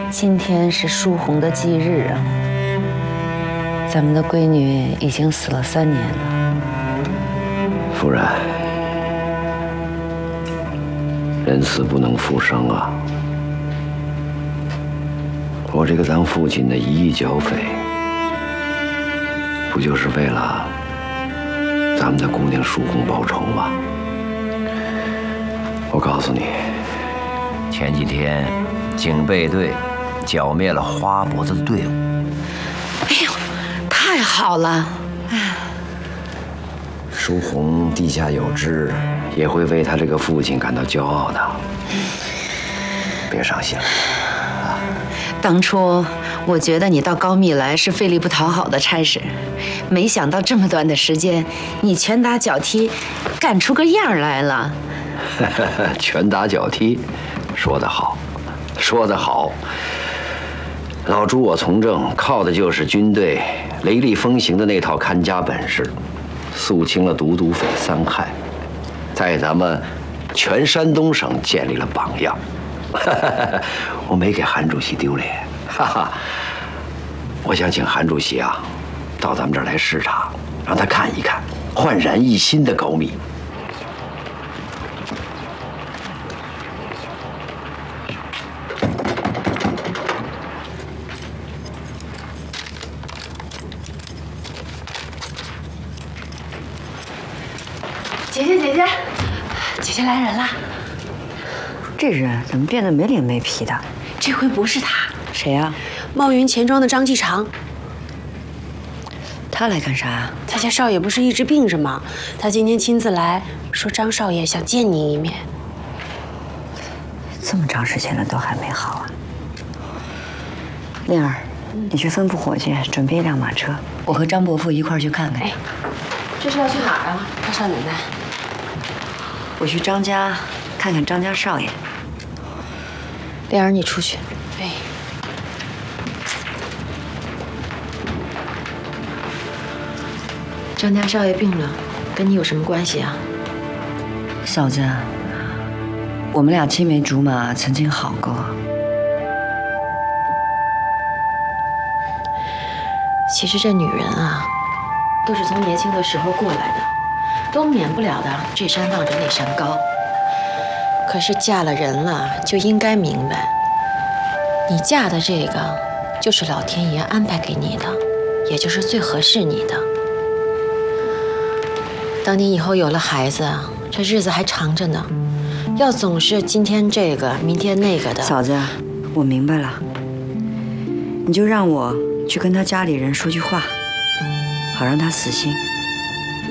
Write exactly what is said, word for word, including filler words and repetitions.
今天是淑红的忌日啊，咱们的闺女已经死了三年了。 夫人，人死不能复生啊！我这个当父亲的一意剿匪，不就是为了咱们的姑娘淑红报仇吗？我告诉你，前几天警备队剿灭了花脖子的队伍。 哎呦，太好了！哎， 淑红地下有知，也会为她这个父亲感到骄傲的。别伤心了。 当初我觉得你到高密来是费力不讨好的差事，没想到这么短的时间，你拳打脚踢，干出个样来了。 拳打脚踢，说得好，说得好。老朱我从政，靠的就是军队雷厉风行的那套看家本事，肃清了毒毒匪三害，在咱们全山东省建立了榜样。我没给韩主席丢脸，哈哈！我想请韩主席啊，到咱们这儿来视察，让他看一看焕然一新的高密。 姐姐，姐姐，姐姐来人啦！ 这人怎么变得没脸没皮的？ 这回不是他， 谁呀？ 茂云钱庄的张继常。 他来干啥呀？ 他家少爷不是一直病着吗？他今天亲自来说，张少爷想见您一面。 这么长时间了都还没好啊？灵儿，你去吩咐伙计准备一辆马车，我和张伯父一块儿去看看。 哎，这是要去哪儿啊，大少奶奶？ 我去张家看看张家少爷。 莲儿，你出去。哎。 张家少爷病了，跟你有什么关系啊？ 嫂子，我们俩青梅竹马，曾经好过。 其实这女人啊，都是从年轻的时候过来的，都免不了的这山望着那山高。可是嫁了人了，就应该明白，你嫁的这个，就是老天爷安排给你的，也就是最合适你的。等你以后有了孩子，这日子还长着呢，要总是今天这个，明天那个的。 嫂子，我明白了，你就让我去跟他家里人说句话，好让他死心。